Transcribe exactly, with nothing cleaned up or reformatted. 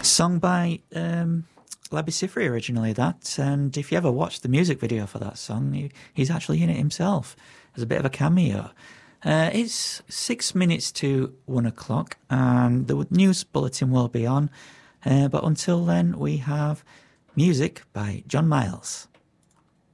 Song by um, Labi Siffre originally, that. And if you ever watched the music video for that song, he, he's actually in it himself as a bit of a cameo. Uh, it's six minutes to one o'clock, and the news bulletin will be on. Uh, but until then, we have music by John Miles.